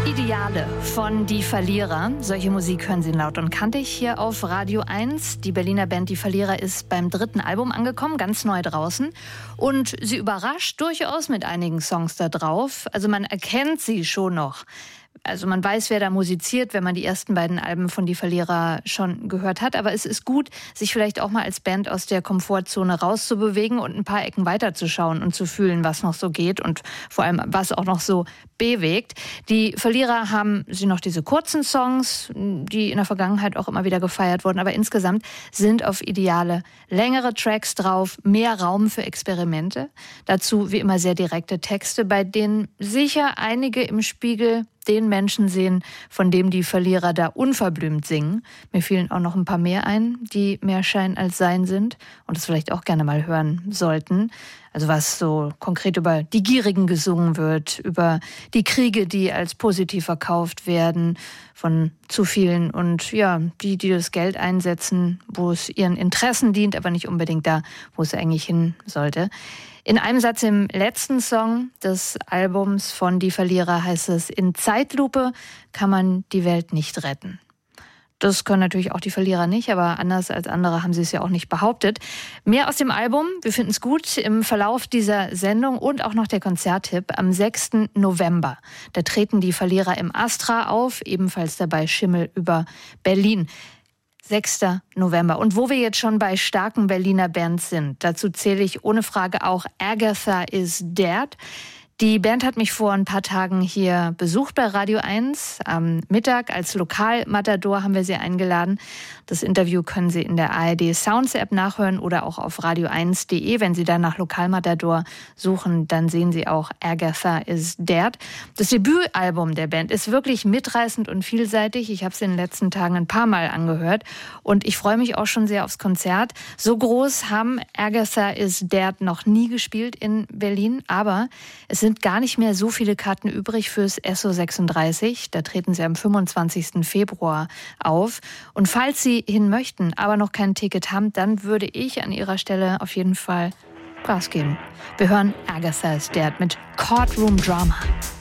Ideale von Die Verlierer. Solche Musik hören Sie laut und kantig hier auf Radio 1. Die Berliner Band Die Verlierer ist beim 3. Album angekommen, ganz neu draußen. Und sie überrascht durchaus mit einigen Songs da drauf. Also man erkennt sie schon noch. Also man weiß, wer da musiziert, wenn man die ersten beiden Alben von Die Verlierer schon gehört hat. Aber es ist gut, sich vielleicht auch mal als Band aus der Komfortzone rauszubewegen und ein paar Ecken weiterzuschauen und zu fühlen, was noch so geht und vor allem, was auch noch so bewegt. Die Verlierer haben sie noch diese kurzen Songs, die in der Vergangenheit auch immer wieder gefeiert wurden. Aber insgesamt sind auf Ideale längere Tracks drauf, mehr Raum für Experimente. Dazu wie immer sehr direkte Texte, bei denen sicher einige im Spiegel den Menschen sehen, von dem die Verlierer da unverblümt singen. Mir fielen auch noch ein paar mehr ein, die mehr Schein als Sein sind und es vielleicht auch gerne mal hören sollten. Also was so konkret über die Gierigen gesungen wird, über die Kriege, die als positiv verkauft werden von zu vielen und ja, die das Geld einsetzen, wo es ihren Interessen dient, aber nicht unbedingt da, wo es eigentlich hin sollte. In einem Satz im letzten Song des Albums von Die Verlierer heißt es: In Zeitlupe kann man die Welt nicht retten. Das können natürlich auch die Verlierer nicht, aber anders als andere haben sie es ja auch nicht behauptet. Mehr aus dem Album, wir finden es gut, im Verlauf dieser Sendung und auch noch der Konzerttipp am 6. November. Da treten die Verlierer im Astra auf, ebenfalls dabei Schimmel über Berlin. 6. November. Und wo wir jetzt schon bei starken Berliner Bands sind, dazu zähle ich ohne Frage auch Agatha is Dead. Die Band hat mich vor ein paar Tagen hier besucht bei Radio 1. Am Mittag als Lokalmatador haben wir sie eingeladen. Das Interview können Sie in der ARD Sounds App nachhören oder auch auf radio1.de. Wenn Sie da nach Lokalmatador suchen, dann sehen Sie auch Agatha is Dead. Das Debütalbum der Band ist wirklich mitreißend und vielseitig. Ich habe es in den letzten Tagen ein paar Mal angehört und ich freue mich auch schon sehr aufs Konzert. So groß haben Agatha is Dead noch nie gespielt in Berlin, aber es sind gar nicht mehr so viele Karten übrig fürs SO36. Da treten sie am 25. Februar auf. Und falls Sie hin möchten, aber noch kein Ticket haben, dann würde ich an Ihrer Stelle auf jeden Fall Gas geben. Wir hören Agatha is Dead mit Courtroom Drama.